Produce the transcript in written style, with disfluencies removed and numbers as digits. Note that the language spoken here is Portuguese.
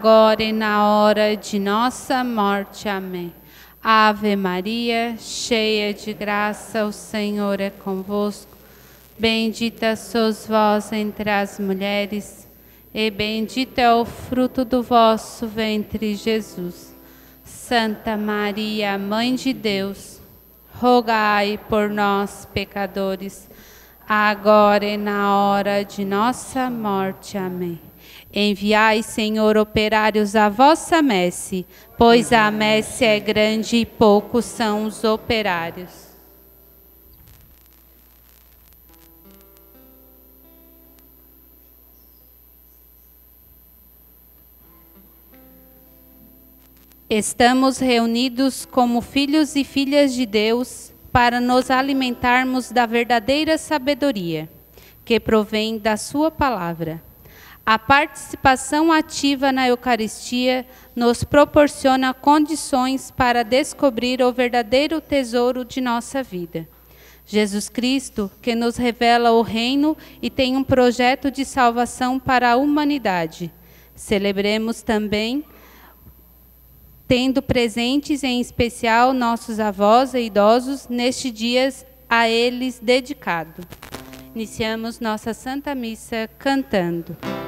agora e na hora de nossa morte. Amém. Ave Maria, cheia de graça, o Senhor é convosco. Bendita sois vós entre as mulheres, e bendito é o fruto do vosso ventre, Jesus. Santa Maria, Mãe de Deus, rogai por nós, pecadores, agora e na hora de nossa morte. Amém. Enviai, Senhor, operários à vossa messe, pois a messe é grande e poucos são os operários. Estamos reunidos como filhos e filhas de Deus para nos alimentarmos da verdadeira sabedoria, que provém da sua palavra. A participação ativa na Eucaristia nos proporciona condições para descobrir o verdadeiro tesouro de nossa vida. Jesus Cristo, que nos revela o reino e tem um projeto de salvação para a humanidade. Celebremos também, tendo presentes em especial nossos avós e idosos, neste dia a eles dedicado. Iniciamos nossa Santa Missa cantando.